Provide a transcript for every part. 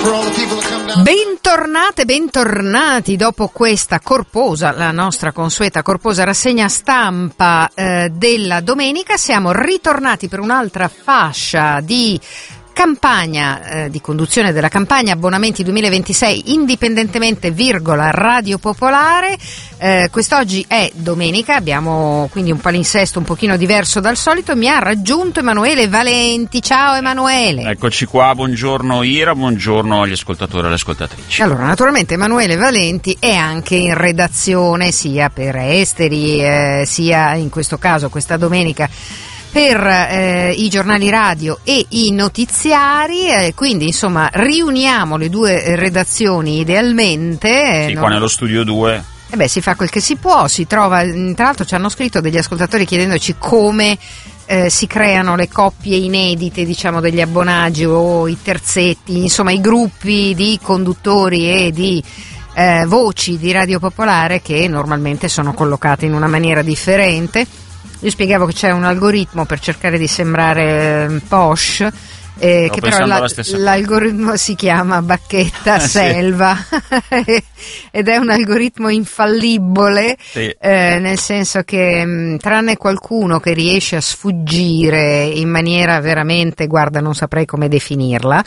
Bentornati dopo questa corposa, la nostra consueta corposa rassegna stampa della domenica. Siamo ritornati per un'altra fascia di campagna, di conduzione della campagna abbonamenti 2026 indipendentemente, Radio Popolare. Quest'oggi è domenica, abbiamo quindi un palinsesto un pochino diverso dal solito. Mi ha raggiunto Emanuele Valenti. Ciao Emanuele. Eccoci qua, buongiorno Ira, buongiorno agli ascoltatori e alle ascoltatrici. Allora, naturalmente Emanuele Valenti è anche in redazione sia per Esteri, sia in questo caso questa domenica per i giornali radio e i notiziari, quindi insomma riuniamo le due redazioni idealmente. Sì, qua nello studio 2. Si fa quel che si può, si trova, tra l'altro ci hanno scritto degli ascoltatori chiedendoci come si creano le coppie inedite, diciamo, degli abbonaggi o i terzetti, insomma i gruppi di conduttori e di voci di Radio Popolare che normalmente sono collocate in una maniera differente. Io spiegavo che c'è un algoritmo per cercare di sembrare posh, che però l'algoritmo si chiama Bacchetta Selva ed è un algoritmo infallibile, sì. Nel senso che tranne qualcuno che riesce a sfuggire in maniera veramente, guarda, non saprei come definirla,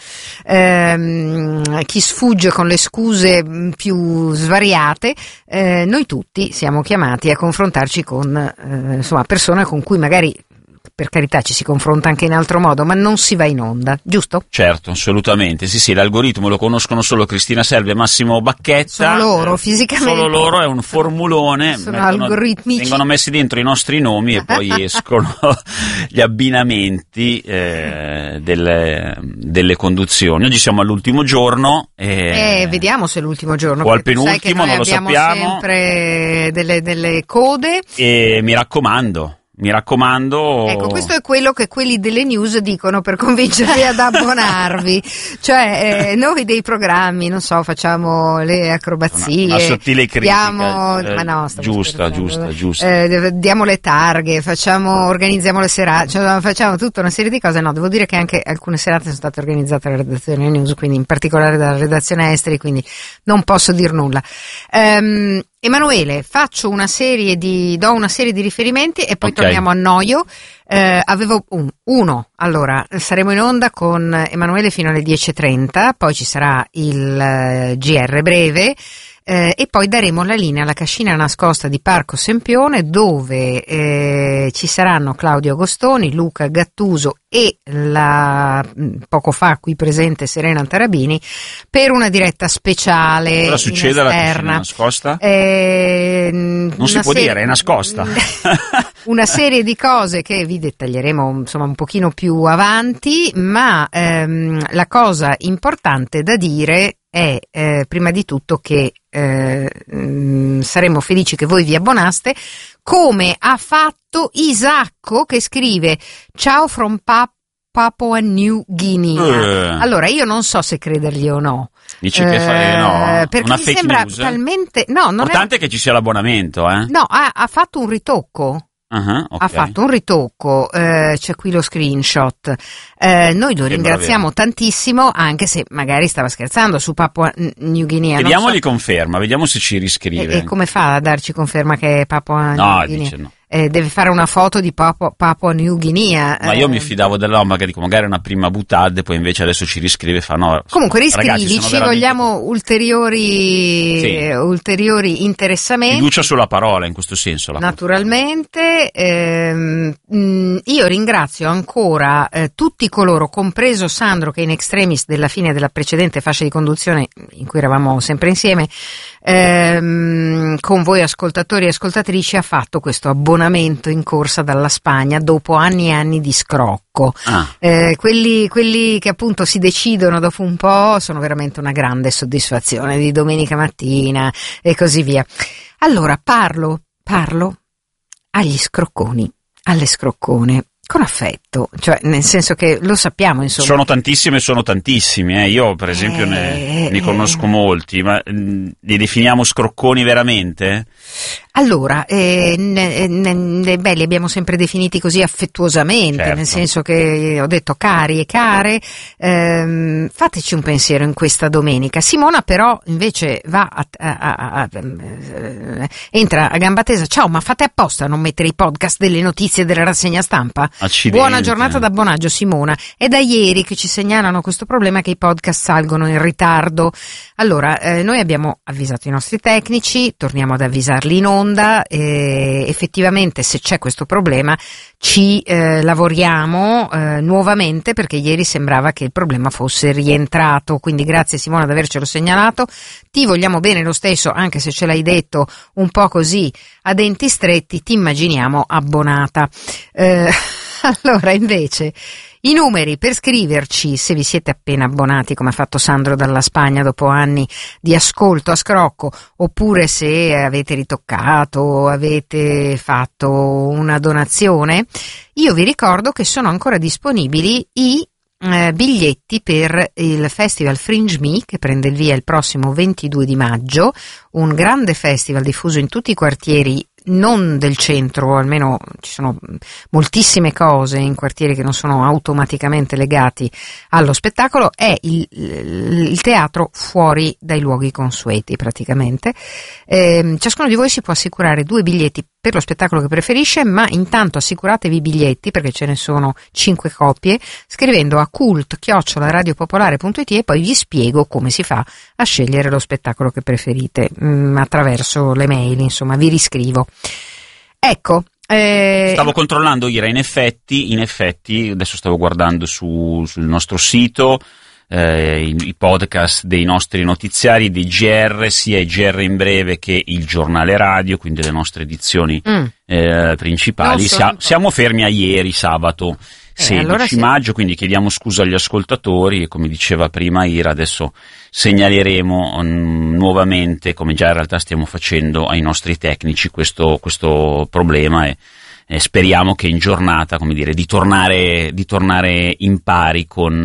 chi sfugge con le scuse più svariate, noi tutti siamo chiamati a confrontarci con insomma persone con cui magari, per carità, ci si confronta anche in altro modo, ma non si va in onda, giusto? Certo, assolutamente. Sì, l'algoritmo lo conoscono solo Cristina Selvi e Massimo Bacchetta. Sono loro, fisicamente. Solo loro, è un formulone. Sono algoritmici. Vengono messi dentro i nostri nomi e poi escono gli abbinamenti delle conduzioni. Oggi siamo all'ultimo giorno. Vediamo se è l'ultimo giorno. O al penultimo, non lo sappiamo. Abbiamo sempre delle code. E mi raccomando. Ecco, questo è quello che quelli delle news dicono per convincervi ad abbonarvi. Cioè, noi dei programmi, non so, facciamo le acrobazie. Una sottile critica. Giusta. Diamo le targhe, organizziamo le serate, cioè, facciamo tutta una serie di cose. No, devo dire che anche alcune serate sono state organizzate dalla redazione news, quindi in particolare dalla redazione Esteri, quindi non posso dir nulla. Emanuele, do una serie di riferimenti e poi torniamo a Noio. Avevo uno. Allora, saremo in onda con Emanuele fino alle 10:30, poi ci sarà il GR breve, e poi daremo la linea alla cascina nascosta di Parco Sempione, dove ci saranno Claudio Agostoni, Luca Gattuso e la poco fa qui presente Serena Tarabini per una diretta speciale. Cosa succede alla cascina nascosta? Non si può dire, è nascosta. Una serie di cose che vi dettaglieremo insomma un pochino più avanti, ma la cosa importante da dire è prima di tutto che saremmo felici che voi vi abbonaste, come ha fatto Isacco, che scrive ciao from Papua New Guinea. Allora, io non so se credergli o no. Dice che no, perché una mi fake sembra news. Talmente l'importante è che ci sia l'abbonamento, No, ha fatto un ritocco. Okay. Ha fatto un ritocco, c'è qui lo screenshot. Noi lo ringraziamo tantissimo, anche se magari stava scherzando su Papua New Guinea. Vediamogli conferma, vediamo se ci riscrive. E come fa a darci conferma che è Papua New Guinea? Dice no. Deve fare una foto di Papua New Guinea. Ma io mi fidavo dell'uomo che dico magari una prima buttata, poi invece adesso ci riscrive e fa no. Comunque riscrivici, vogliamo ulteriori interessamenti. Fiducia sulla parola in questo senso. Naturalmente. Io ringrazio ancora tutti coloro, compreso Sandro che in extremis della fine della precedente fascia di conduzione in cui eravamo sempre insieme, con voi ascoltatori e ascoltatrici, ha fatto questo abbonamento in corsa dalla Spagna dopo anni e anni di scrocco. Quelli che appunto si decidono dopo un po' sono veramente una grande soddisfazione di domenica mattina e così via. Allora parlo agli scrocconi, alle scroccone con affetto. detto, cioè nel senso che lo sappiamo, insomma. Sono tantissimi, io per esempio ne conosco molti, ma li definiamo scrocconi veramente? Allora, li abbiamo sempre definiti così affettuosamente, certo. Nel senso che ho detto cari e care, fateci un pensiero in questa domenica. Simona però invece va entra a gamba tesa, ciao, ma fate apposta a non mettere i podcast delle notizie della rassegna stampa? Accidenti. Buona giornata da Bonaggio, Simona. È da ieri che ci segnalano questo problema, che i podcast salgono in ritardo. Allora, noi abbiamo avvisato i nostri tecnici, torniamo ad avvisarli in onda, effettivamente se c'è questo problema ci lavoriamo nuovamente, perché ieri sembrava che il problema fosse rientrato, quindi grazie Simona ad avercelo segnalato, ti vogliamo bene lo stesso, anche se ce l'hai detto un po' così a denti stretti, ti immaginiamo abbonata. Allora invece i numeri per scriverci, se vi siete appena abbonati come ha fatto Sandro dalla Spagna dopo anni di ascolto a scrocco, oppure se avete ritoccato, avete fatto una donazione, io vi ricordo che sono ancora disponibili i biglietti per il Festival Fringe Me, che prende il via il prossimo 22 di maggio, un grande festival diffuso in tutti i quartieri non del centro, almeno ci sono moltissime cose in quartieri che non sono automaticamente legati allo spettacolo, è il teatro fuori dai luoghi consueti praticamente. Ciascuno di voi si può assicurare 2 biglietti per lo spettacolo che preferisce, ma intanto assicuratevi i biglietti, perché ce ne sono 5 copie, scrivendo a cult@radiopopolare.it, e poi vi spiego come si fa a scegliere lo spettacolo che preferite attraverso le mail, insomma vi riscrivo. Ecco, stavo controllando Ira, in effetti adesso stavo guardando sul nostro sito i podcast dei nostri notiziari, dei GR, sia i GR in breve che il giornale radio, quindi le nostre edizioni principali. Siamo fermi a ieri, sabato 16 allora sì. maggio, quindi chiediamo scusa agli ascoltatori e, come diceva prima Ira, adesso segnaleremo nuovamente, come già in realtà stiamo facendo, ai nostri tecnici questo problema e speriamo che in giornata, come dire, di tornare in pari con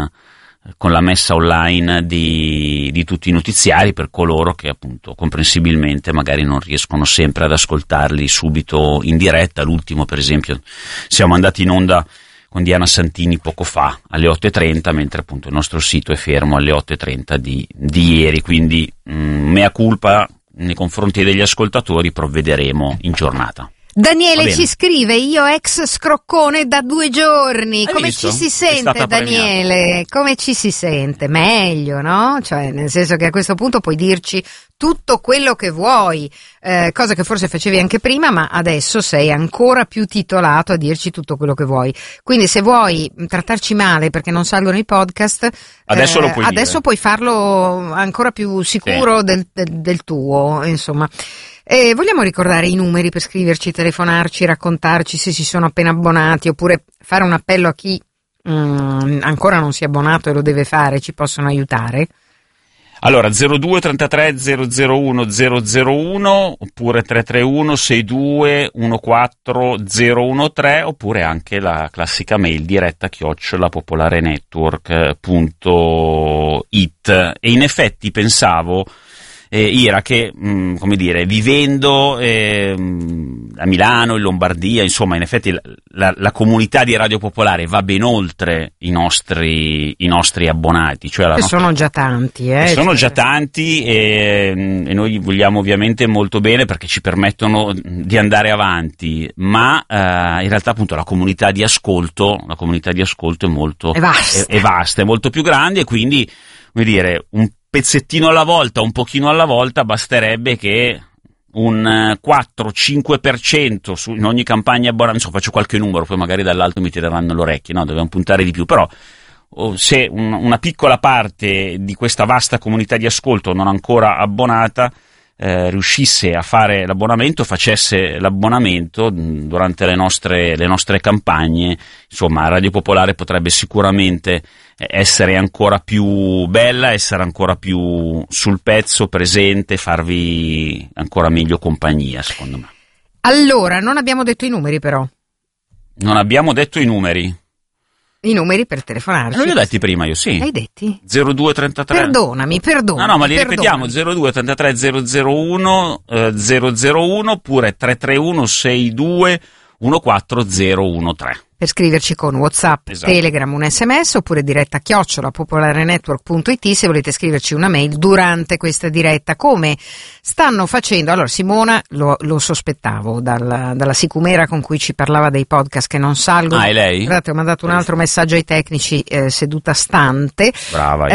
la messa online di tutti i notiziari, per coloro che appunto comprensibilmente magari non riescono sempre ad ascoltarli subito in diretta. L'ultimo, per esempio, siamo andati in onda con Diana Santini poco fa alle 8:30, mentre appunto il nostro sito è fermo alle 8:30 di ieri, quindi mea culpa nei confronti degli ascoltatori, provvederemo in giornata. Daniele ci scrive, io ex scroccone da 2 giorni. Hai come visto? Ci si sente, Daniele? Come ci si sente? Meglio, no? Cioè, nel senso che a questo punto puoi dirci tutto quello che vuoi, cosa che forse facevi anche prima, ma adesso sei ancora più titolato a dirci tutto quello che vuoi. Quindi se vuoi trattarci male perché non salgono i podcast, adesso lo puoi adesso puoi farlo ancora più sicuro del tuo, insomma. Vogliamo ricordare i numeri per scriverci, telefonarci, raccontarci se si sono appena abbonati, oppure fare un appello a chi ancora non si è abbonato e lo deve fare, ci possono aiutare? Allora 02 33 001 001 oppure 331 62 14 013, oppure anche la classica mail diretta @popolarenetwork.it. E in effetti pensavo, Ira, che come dire, vivendo a Milano, in Lombardia, insomma, in effetti la comunità di Radio Popolare va ben oltre i nostri abbonati, cioè che sono già tanti, sono già tanti, e noi gli vogliamo ovviamente molto bene perché ci permettono di andare avanti, ma in realtà appunto la comunità di ascolto è molto è vasta, è molto più grande, e quindi, come dire, un pezzettino alla volta, un pochino alla volta, basterebbe che un 4-5% in ogni campagna abbonamento, faccio qualche numero, poi magari dall'alto mi tireranno le orecchie, no, dobbiamo puntare di più, però se una piccola parte di questa vasta comunità di ascolto non ancora abbonata riuscisse a fare l'abbonamento, facesse l'abbonamento durante le nostre campagne, insomma Radio Popolare potrebbe sicuramente essere ancora più bella, essere ancora più sul pezzo, presente, farvi ancora meglio compagnia, secondo me. Allora, non abbiamo detto i numeri però. Non abbiamo detto i numeri. I numeri per telefonarci. Non li ho detti prima io, sì. Hai detti? 0233. Perdonami. No, ma li ripetiamo, 0233 001 001 oppure 331 62 14013. Per scriverci con WhatsApp, esatto. Telegram, un SMS oppure diretta @popolarenetwork.it se volete scriverci una mail durante questa diretta, come stanno facendo. Allora, Simona lo sospettavo dalla sicumera con cui ci parlava dei podcast che non salgono. Ah, è lei? Guardate, ho mandato un altro messaggio ai tecnici seduta stante. Brava.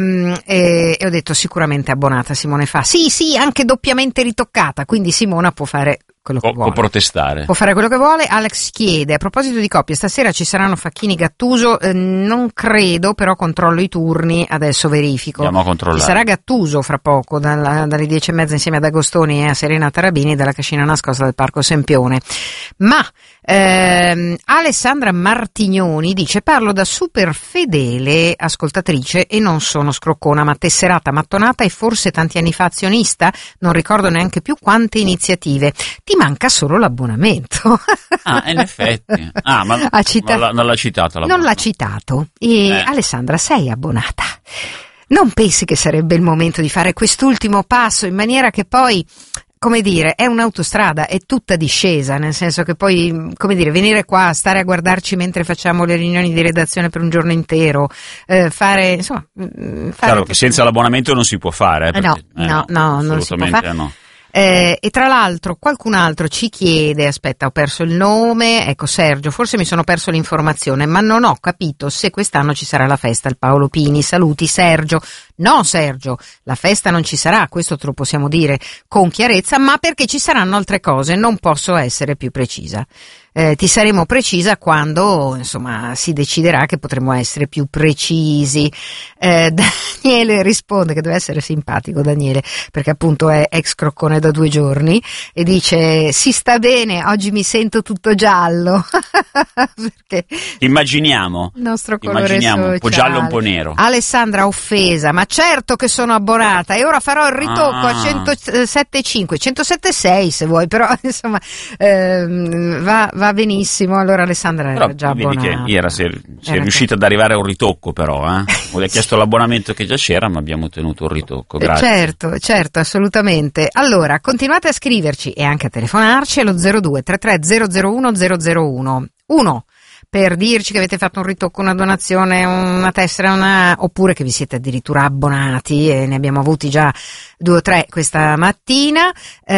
E ho detto sicuramente abbonata. Simone fa sì, anche doppiamente ritoccata, quindi Simona può fare quello che vuole. Può protestare. Può fare quello che vuole. Alex chiede, a proposito di coppie, stasera ci saranno Facchini Gattuso? Non credo, però controllo i turni, adesso verifico. Andiamo a controllare. Ci sarà Gattuso fra poco, dalle 10:30 insieme ad Agostoni e a Serena Tarabini dalla cascina nascosta del Parco Sempione. Ma Alessandra Martignoni dice: parlo da super fedele ascoltatrice e non sono scroccona, ma tesserata, mattonata e forse tanti anni fa azionista, non ricordo neanche più quante iniziative. Ti manca solo l'abbonamento. In effetti. Ma non l'ha citato. Non l'ha citato. Alessandra, sei abbonata? Non pensi che sarebbe il momento di fare quest'ultimo passo in maniera che poi, come dire, è un'autostrada, è tutta discesa, nel senso che poi, come dire, venire qua, stare a guardarci mentre facciamo le riunioni di redazione per un giorno intero, fare, insomma... Chiaro che senza l'abbonamento non si può fare. Perché, no, non si può fare. No. E tra l'altro qualcun altro ci chiede, aspetta, ho perso il nome, ecco, Sergio, forse mi sono perso l'informazione, ma non ho capito se quest'anno ci sarà la festa al Paolo Pini. Saluti Sergio. No Sergio, la festa non ci sarà, questo te lo possiamo dire con chiarezza, ma perché ci saranno altre cose, non posso essere più precisa. Ti saremo precisa quando, insomma, si deciderà che potremo essere più precisi. Daniele risponde, che deve essere simpatico Daniele, perché appunto è ex croccone da 2 giorni, e dice: si sta bene, oggi mi sento tutto giallo. Perché immaginiamo il nostro colore un po' giallo e un po' nero. Alessandra offesa: ma certo che sono abbonata e ora farò il ritocco a 107,5, 107,6 se vuoi, però insomma va benissimo. Allora Alessandra era già abbonata. Che sei riuscita ad arrivare a un ritocco, però ho chiesto l'abbonamento che già c'era, ma abbiamo ottenuto un ritocco. Grazie. Certo, assolutamente. Allora continuate a scriverci e anche a telefonarci allo 0233 001 001 per dirci che avete fatto un ritocco, una donazione, una tessera, oppure che vi siete addirittura abbonati, e ne abbiamo avuti già 2 o 3 questa mattina,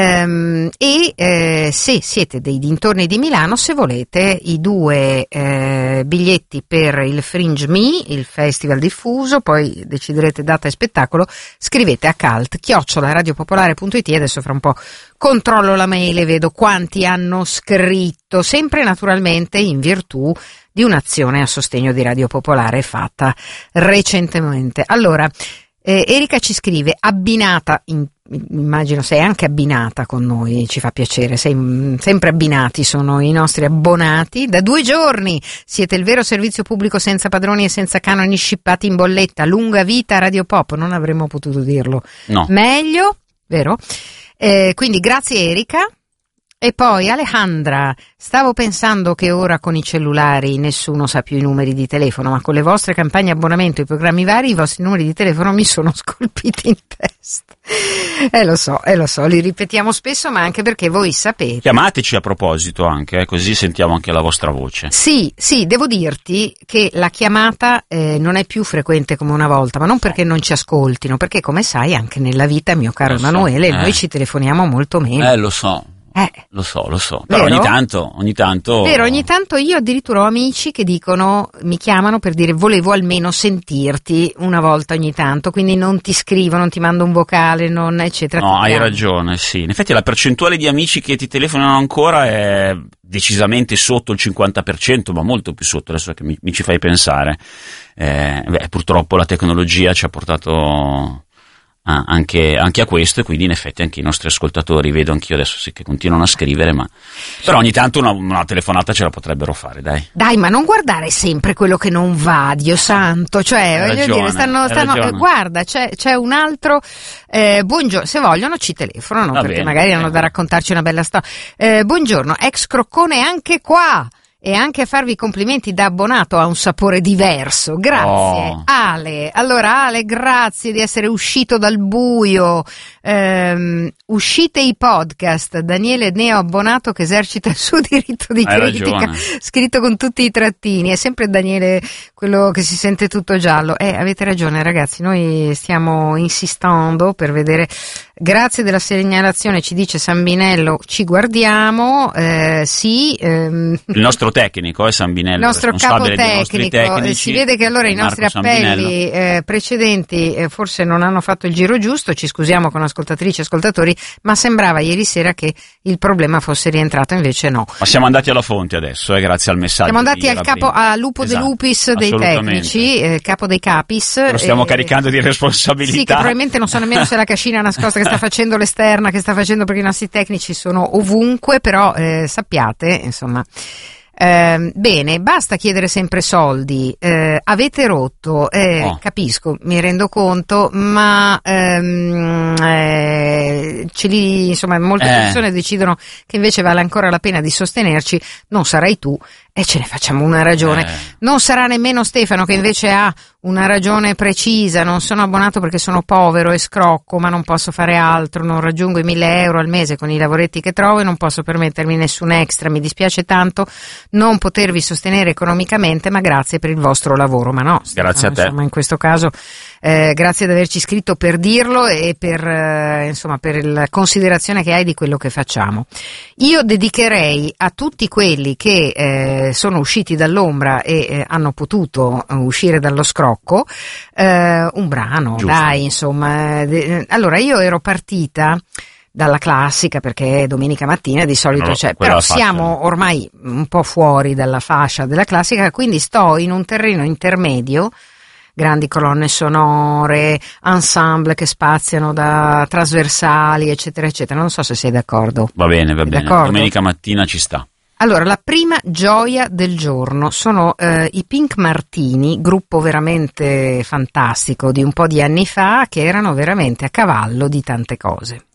se siete dei dintorni di Milano, se volete i 2 biglietti per il Fringe Me, il festival diffuso, poi deciderete data e spettacolo, scrivete a cult@radiopopolare.it. Adesso fra un po' controllo la mail e vedo quanti hanno scritto, sempre naturalmente in virtù di un'azione a sostegno di Radio Popolare fatta recentemente. Allora, Erika ci scrive: abbinata, immagino sei anche abbinata con noi, ci fa piacere, sempre abbinati sono i nostri abbonati, da 2 giorni siete il vero servizio pubblico senza padroni e senza canoni scippati in bolletta, lunga vita a Radio Pop, non avremmo potuto dirlo meglio, vero? Quindi grazie Erika. E poi Alejandra: stavo pensando che ora con i cellulari nessuno sa più i numeri di telefono, ma con le vostre campagne abbonamento e i programmi vari i vostri numeri di telefono mi sono scolpiti in testa. Lo so, li ripetiamo spesso, ma anche perché voi sapete. Chiamateci a proposito anche, così sentiamo anche la vostra voce. Sì, devo dirti che la chiamata non è più frequente come una volta, ma non perché non ci ascoltino, perché come sai anche nella vita, mio caro Emanuele, noi ci telefoniamo molto meno. Lo so. Lo so, però vero? ogni tanto. Vero, ogni tanto io addirittura ho amici che mi chiamano per dire: volevo almeno sentirti una volta ogni tanto, quindi non ti scrivo, non ti mando un vocale, non eccetera. No, hai ragione, sì. In effetti la percentuale di amici che ti telefonano ancora è decisamente sotto il 50%, ma molto più sotto, adesso che mi ci fai pensare. Purtroppo la tecnologia ci ha portato anche a questo, e quindi in effetti anche i nostri ascoltatori, vedo anch'io adesso sì che continuano a scrivere, ma però ogni tanto una telefonata ce la potrebbero fare, dai, ma non guardare sempre quello che non va, Dio santo, cioè voglio dire, stanno guarda, c'è un altro, buongiorno, se vogliono ci telefonano, perché magari hanno da raccontarci una bella storia. Buongiorno, ex croccone anche qua. e anche a farvi complimenti da abbonato a un sapore diverso. Grazie Ale. Allora Ale, grazie di essere uscito dal buio. Uscite i podcast, Daniele neo abbonato che esercita il suo diritto di critica, scritto con tutti i trattini. È sempre Daniele quello che si sente tutto giallo. Avete ragione ragazzi, noi stiamo insistendo per vedere. Grazie della segnalazione, ci dice Sambinello, ci guardiamo. Sì, il nostro tecnico è Sambinello, il nostro capo tecnico. Tecnici, si vede che allora i nostri appelli precedenti forse non hanno fatto il giro giusto. Ci scusiamo con ascoltatrici e ascoltatori, ma sembrava ieri sera che il problema fosse rientrato, invece no. Ma siamo andati alla fonte adesso, grazie al messaggio. Siamo andati al capo, a Lupo de Lupis dei tecnici, capo dei capis. Lo stiamo caricando di responsabilità. Sì, che probabilmente non so nemmeno se la cascina nascosta che sta facendo l'esterna, che sta facendo, perché i nostri tecnici sono ovunque, però sappiate, insomma. Bene, basta chiedere sempre soldi, avete rotto, capisco, mi rendo conto, ma insomma molte persone decidono che invece vale ancora la pena di sostenerci. Non sarai tu e ce ne facciamo una ragione. Non sarà nemmeno Stefano, che invece ha una ragione precisa: non sono abbonato perché sono povero e scrocco, ma non posso fare altro, non raggiungo i 1.000 euro al mese con i lavoretti che trovo e non posso permettermi nessun extra, mi dispiace tanto non potervi sostenere economicamente, ma grazie per il vostro lavoro. Ma no, grazie a te. Insomma, in questo caso grazie di averci scritto per dirlo e per insomma per la considerazione che hai di quello che facciamo. Io dedicherei a tutti quelli che sono usciti dall'ombra e hanno potuto uscire dallo scrocco un brano. Giusto. Dai, insomma, allora io ero partita dalla classica, perché domenica mattina di solito c'è, però siamo ormai un po' fuori dalla fascia della classica, quindi sto in un terreno intermedio, grandi colonne sonore, ensemble che spaziano da trasversali, eccetera eccetera. Non so se sei d'accordo. Va bene, domenica mattina ci sta. Allora, la prima gioia del giorno sono i Pink Martini, gruppo veramente fantastico di un po' di anni fa, che erano veramente a cavallo di tante cose.